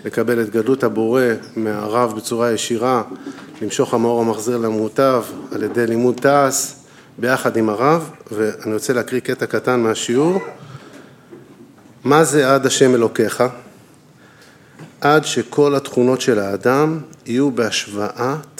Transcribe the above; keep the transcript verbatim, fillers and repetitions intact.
לקבל את גדלות הבורא מהרב בצורה ישירה, למשוך המאור המחזיר למוטב על ידי לימוד תעש ביחד עם הרב. ואני רוצה להקריא קטע קטן מהשיעור. מה זה עד השם אלוקיך? עד שכל התכונות של האדם יהיו בהשוואה